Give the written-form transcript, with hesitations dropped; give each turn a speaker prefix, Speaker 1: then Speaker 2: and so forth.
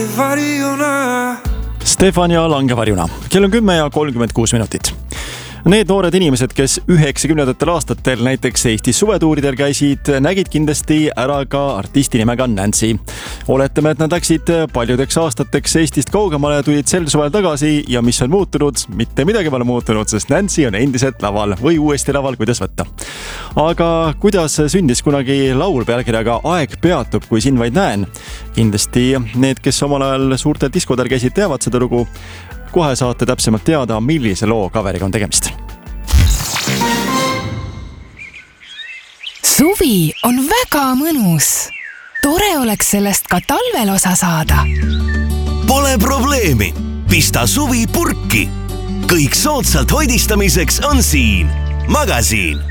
Speaker 1: Stefan ja Langevarjuna. Kell on 10:36. Need noored inimesed, kes 90ndatel aastatel näiteks Eesti suvetuuridel käisid, nägid kindlasti ära ka artisti nimega Nancy. Oletame, et nad läksid paljudeks aastateks Eestist kaugemale ja tulid sel suvel tagasi ja mis on muutunud? Mitte midagi pole muutunud, sest Nancy on endiselt laval või uuesti laval, kuidas võtta. Aga kuidas sündis kunagi laul pealkirjaga Aeg peatub, kui sind vaid näen? Kindlasti need, kes omal ajal suurtel diskodel käisid, teavad seda lugu. Kohe saate täpsemalt teada, millise loo kaveriga on tegemist.
Speaker 2: Suvi on väga mõnus. Tore oleks sellest ka talvel osa saada.
Speaker 3: Pole probleemi. Pista suvi purki. Kõik soodsalt hoidistamiseks on siin. Magasiin.